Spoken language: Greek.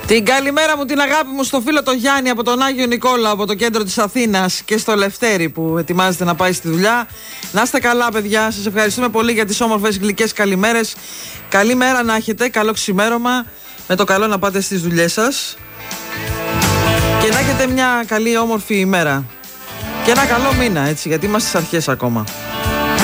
Την καλημέρα μου, την αγάπη μου στο φίλο το Γιάννη από τον Άγιο Νικόλαο, από το κέντρο της Αθήνας, και στο Λευτέρη που ετοιμάζεται να πάει στη δουλειά. Να είστε καλά, παιδιά. Σας ευχαριστούμε πολύ για τις όμορφες γλυκές καλημέρες. Καλή μέρα να έχετε, καλό ξημέρωμα. Με το καλό να πάτε στις δουλειές σας. Και να έχετε μια καλή όμορφη ημέρα. Και ένα καλό μήνα, έτσι, γιατί είμαστε στις αρχές ακόμα.